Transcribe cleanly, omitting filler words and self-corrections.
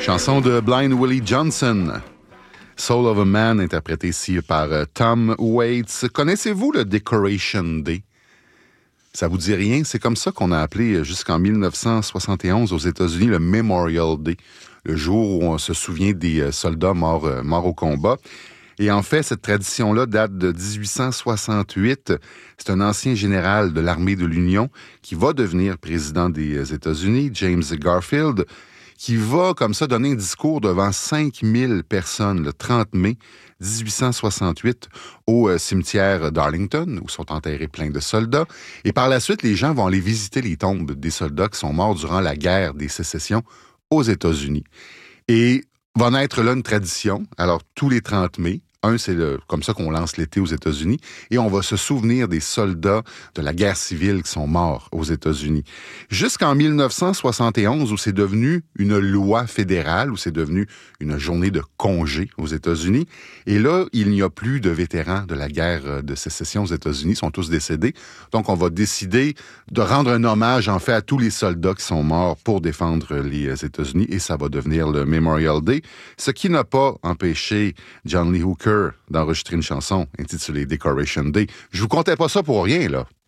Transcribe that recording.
Chanson de Blind Willie Johnson. Soul of a Man, interprété ici par Tom Waits. Connaissez-vous le Decoration Day? Ça vous dit rien? C'est comme ça qu'on a appelé jusqu'en 1971 aux États-Unis le Memorial Day, le jour où on se souvient des soldats morts au combat. Et en fait, cette tradition-là date de 1868. C'est un ancien général de l'armée de l'Union qui va devenir président des États-Unis, James Garfield, qui va comme ça donner un discours devant 5000 personnes le 30 mai 1868 au cimetière d'Arlington, où sont enterrés plein de soldats. Et par la suite, les gens vont aller visiter les tombes des soldats qui sont morts durant la guerre des sécessions aux États-Unis. Et va naître là une tradition. Alors, tous les 30 mai, c'est comme ça qu'on lance l'été aux États-Unis, et on va se souvenir des soldats de la guerre civile qui sont morts aux États-Unis. Jusqu'en 1971, où c'est devenu une loi fédérale, où c'est devenu une journée de congé aux États-Unis. Et là, il n'y a plus de vétérans de la guerre de sécession aux États-Unis, ils sont tous décédés. Donc, on va décider de rendre un hommage, en fait, à tous les soldats qui sont morts pour défendre les États-Unis, et ça va devenir le Memorial Day, ce qui n'a pas empêché John Lee Hooker d'enregistrer une chanson intitulée Decoration Day. Je vous comptais pas ça pour rien, là.